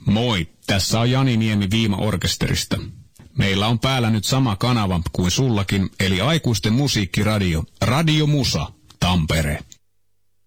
Moi, tässä on Jani Niemi Viima-orkesterista. Meillä on päällä nyt sama kanava kuin sullakin, eli aikuisten musiikkiradio, Radio Musa, Tampere.